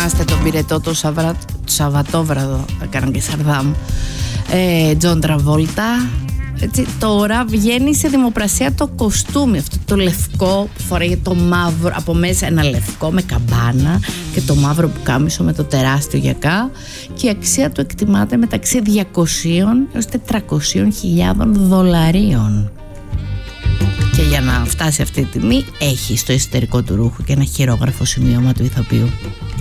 θυμάστε τον πυρετό το Σαββατόβραδο, έκαναν και Σαρδάμ, Τζον Τραβόλτα. Έτσι, τώρα βγαίνει σε δημοπρασία το κοστούμι, αυτό το λευκό που φοράει, το μαύρο, από μέσα ένα λευκό με καμπάνα και το μαύρο πουκάμισο με το τεράστιο γιακά, και η αξία του εκτιμάται μεταξύ 200 έως 400.000 δολαρίων. Και για να φτάσει αυτή τη τιμή έχει στο εσωτερικό του ρούχου και ένα χειρόγραφο σημείωμα του ηθοποιού.